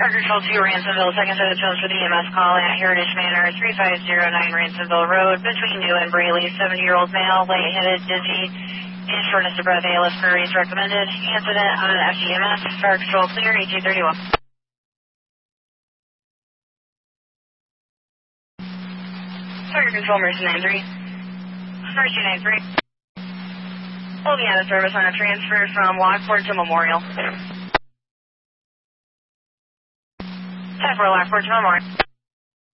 Control 2, Ransomville, second set of tones for the EMS call at Heritage Manor, 3509 Ransomville Road, between New and Braley, 70-year-old male, lightheaded, dizzy, and shortness of breath, ALS queries recommended. Incident on FEMS, Fire Control clear, 1831. Fire Control, Mercy 93. Mercy 93. Will be out of service on a transfer from Lockport to Memorial. Time for Lockport to Memorial.